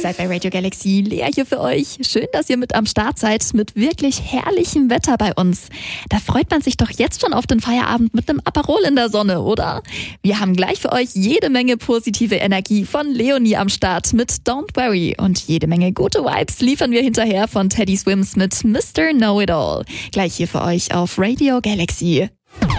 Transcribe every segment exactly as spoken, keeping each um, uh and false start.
seid bei Radio Galaxy. Lea hier für euch. Schön, dass ihr mit am Start seid mit wirklich herrlichem Wetter bei uns. Da freut man sich doch jetzt schon auf den Feierabend mit einem Aperol in der Sonne, oder? Wir haben gleich für euch jede Menge positive Energie von Leonie am Start mit Don't Worry. Und jede Menge gute Vibes liefern wir hinterher von Teddy Swims mit Mister Know-It-All. Gleich hier für euch auf Radio Galaxy.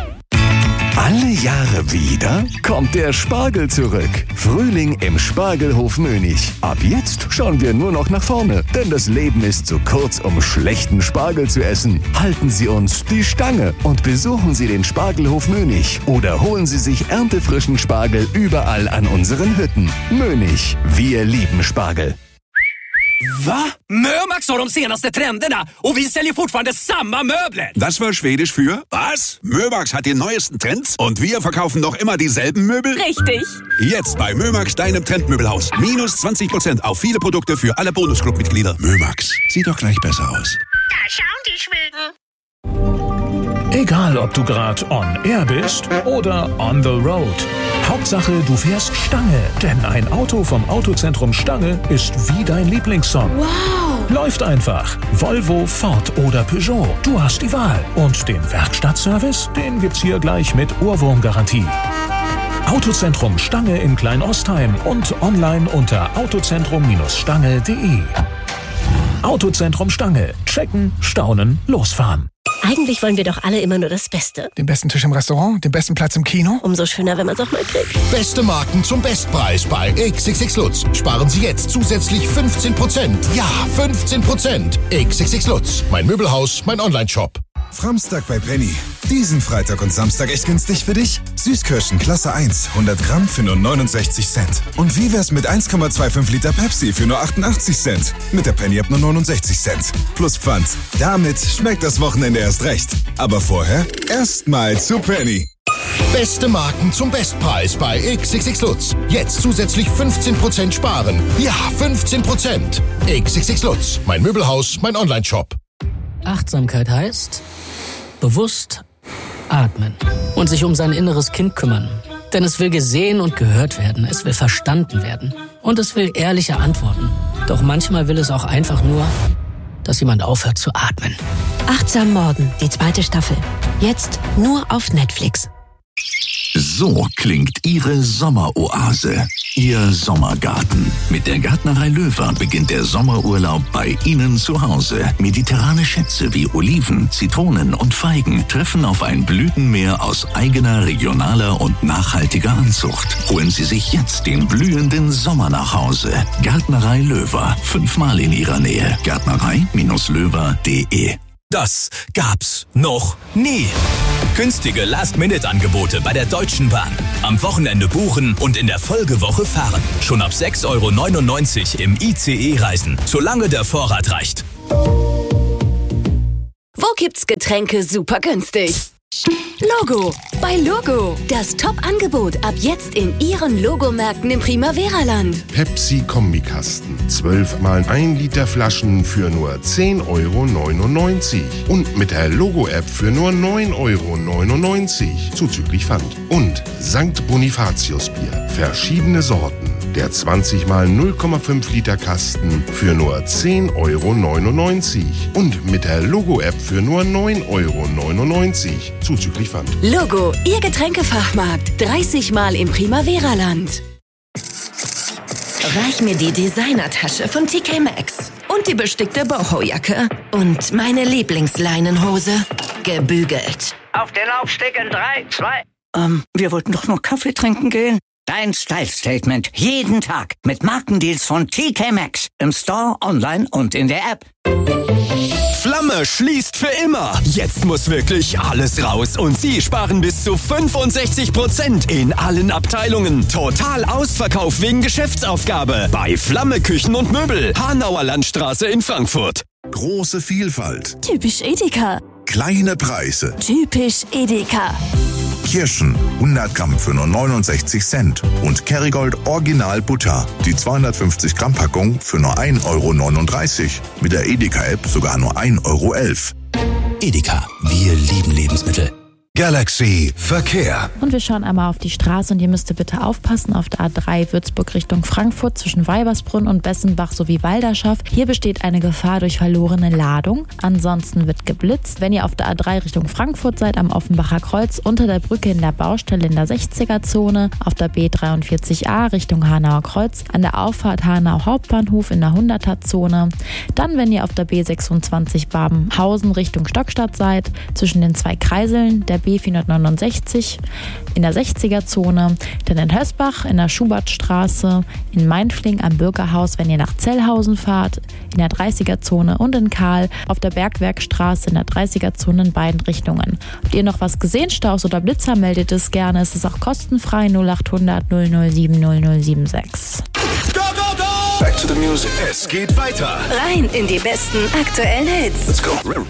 Alle Jahre wieder kommt der Spargel zurück. Frühling im Spargelhof Mönig. Ab jetzt schauen wir nur noch nach vorne, denn das Leben ist zu kurz, um schlechten Spargel zu essen. Halten Sie uns die Stange und besuchen Sie den Spargelhof Mönig oder holen Sie sich erntefrischen Spargel überall an unseren Hütten. Mönig, wir lieben Spargel. Va? Mömax har de senaste trenderna och vi säljer fortfarande samma möbler. Das war Schwedisch für was? Mömax hat die neuesten Trends und wir verkaufen noch immer dieselben Möbel? Richtig. Jetzt bei Mömax, deinem Trendmöbelhaus. Minus zwanzig Prozent auf viele Produkte für alle Bonusclub-Mitglieder. Mömax, sieht doch gleich besser aus. Da schauen die Schweden. Egal, ob du gerade on air bist oder on the road. Hauptsache, du fährst Stange. Denn ein Auto vom Autozentrum Stange ist wie dein Lieblingssong. Wow. Läuft einfach. Volvo, Ford oder Peugeot. Du hast die Wahl. Und den Werkstattservice, den gibt's hier gleich mit Ohrwurmgarantie. Autozentrum Stange in Kleinostheim und online unter autozentrum Stange punkt de. Autozentrum Stange. Checken, staunen, losfahren. Eigentlich wollen wir doch alle immer nur das Beste. Den besten Tisch im Restaurant, den besten Platz im Kino. Umso schöner, wenn man es auch mal kriegt. Beste Marken zum Bestpreis bei X X X Lutz. Sparen Sie jetzt zusätzlich fünfzehn Prozent. Ja, fünfzehn Prozent. X X X Lutz. Mein Möbelhaus, mein Online-Shop. Framstag bei Penny. Diesen Freitag und Samstag echt günstig für dich? Süßkirschen Klasse eins, hundert Gramm für nur neunundsechzig Cent. Und wie wär's mit eins Komma fünfundzwanzig Liter Pepsi für nur achtundachtzig Cent? Mit der Penny ab nur neunundsechzig Cent. Plus Pfand. Damit schmeckt das Wochenende erst recht. Aber vorher erstmal zu Penny. Beste Marken zum Bestpreis bei X X X Lutz. Jetzt zusätzlich fünfzehn Prozent sparen. Ja, fünfzehn Prozent. X X X Lutz. Mein Möbelhaus, mein Online-Shop. Achtsamkeit heißt bewusst atmen und sich um sein inneres Kind kümmern. Denn es will gesehen und gehört werden, es will verstanden werden und es will ehrliche Antworten. Doch manchmal will es auch einfach nur, dass jemand aufhört zu atmen. Achtsam Morden, die zweite Staffel. Jetzt nur auf Netflix. So klingt Ihre Sommeroase, Ihr Sommergarten. Mit der Gärtnerei Löwer beginnt der Sommerurlaub bei Ihnen zu Hause. Mediterrane Schätze wie Oliven, Zitronen und Feigen treffen auf ein Blütenmeer aus eigener, regionaler und nachhaltiger Anzucht. Holen Sie sich jetzt den blühenden Sommer nach Hause. Gärtnerei Löwer, fünfmal in Ihrer Nähe. Gärtnerei Löwer punkt de. Das gab's noch nie. Günstige Last-Minute-Angebote bei der Deutschen Bahn. Am Wochenende buchen und in der Folgewoche fahren. Schon ab sechs Euro neunundneunzig im I C E reisen, solange der Vorrat reicht. Wo gibt's Getränke super günstig? Logo. Bei Logo. Das Top-Angebot ab jetzt in Ihren Logomärkten im Primavera-Land. Pepsi-Kombikasten. zwölf mal ein Liter Flaschen für nur zehn Euro neunundneunzig. Und mit der Logo-App für nur neun Euro neunundneunzig. Zuzüglich Pfand. Und Sankt Bonifatius-Bier. Verschiedene Sorten. Der zwanzig mal null Komma fünf Liter Kasten für nur zehn Euro neunundneunzig. Und mit der Logo-App für nur neun Euro neunundneunzig. Zuzüglich Pfand. Logo, Ihr Getränkefachmarkt. dreißig Mal im Primavera-Land. Reich mir die Designertasche von T K Maxx. Und die bestickte Boho-Jacke. Und meine Lieblingsleinenhose. Gebügelt. Auf den Laufsteg in drei, zwei... Ähm, wir wollten doch nur Kaffee trinken gehen. Dein Style-Statement. Jeden Tag. Mit Markendeals von T K Maxx. Im Store, online und in der App. Flamme schließt für immer. Jetzt muss wirklich alles raus und Sie sparen bis zu fünfundsechzig Prozent in allen Abteilungen. Total Ausverkauf wegen Geschäftsaufgabe bei Flamme Küchen und Möbel. Hanauer Landstraße in Frankfurt. Große Vielfalt. Typisch Edeka. Kleine Preise. Typisch Edeka. Kirschen hundert Gramm für nur neunundsechzig Cent und Kerrygold Original Butter, die zweihundertfünfzig Gramm Packung für nur ein Euro neununddreißig. Mit der Edeka-App sogar nur ein Euro elf. Edeka, wir lieben Lebensmittel. Galaxy Verkehr. Und wir schauen einmal auf die Straße und ihr müsst bitte aufpassen auf der A drei Würzburg Richtung Frankfurt zwischen Weibersbrunn und Bessenbach sowie Walderschaff. Hier besteht eine Gefahr durch verlorene Ladung. Ansonsten wird geblitzt. Wenn ihr auf der A drei Richtung Frankfurt seid, am Offenbacher Kreuz, unter der Brücke in der Baustelle in der sechziger-Zone, auf der B dreiundvierzig a Richtung Hanauer Kreuz, an der Auffahrt Hanau Hauptbahnhof in der hunderter-Zone. Dann, wenn ihr auf der B sechsundzwanzig Babenhausen Richtung Stockstadt seid, zwischen den zwei Kreiseln, der B vierhundertneunundsechzig in der sechziger-Zone, dann in Hösbach in der Schubertstraße, in Mainfling am Bürgerhaus, wenn ihr nach Zellhausen fahrt, in der dreißiger-Zone und in Kahl auf der Bergwerkstraße in der dreißiger-Zone in beiden Richtungen. Habt ihr noch was gesehen, Staus oder Blitzer, meldet es gerne. Es ist auch kostenfrei null achthundert null null sieben null null sieben sechs. Go, go, go! Back to the music. Es geht weiter. Rein in die besten aktuellen Hits. Let's go.